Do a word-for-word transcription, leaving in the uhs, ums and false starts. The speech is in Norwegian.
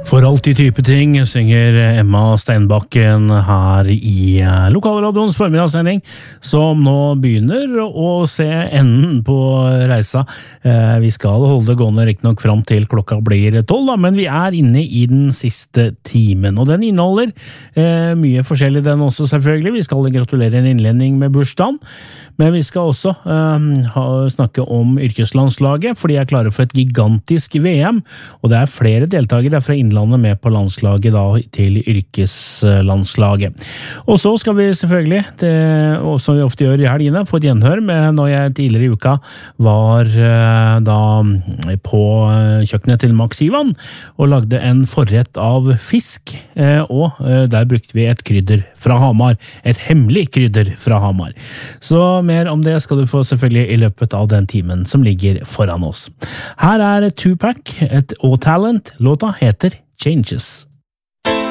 For alltid type ting synger Emma Steinbakken her i Lokalradioens formidagssending, som nå begynner å se enden på reisa. Vi skal holde det gående riktig nok fram til klokka blir tolv, men vi er inne i den siste timen, og den inneholder eh, mye forskjellig den også selvfølgelig. Vi skal gratulere en innledning med bursdagen, men vi skal også eh, ha, snakke om yrkeslandslaget, for de er klare for et gigantisk V M, og det er flere deltakere fra Innlandet med på landslaget da, til yrkeslandslaget. Og så skal vi selvfølgelig, det, som vi ofte gjør i helgene, få et gjenhør med når jeg tidligere i uka var eh, da på kjøkkenet til Max Ivan og lagde en forrett av fisk, eh, og eh, der brukte vi et krydder fra Hamar, et hemmelig krydder fra Hamar. Så mer om det skal du få selvfølgelig i løpet av den timen som ligger foran oss. Her er Tupac, et O-Talent, låta heter Changes.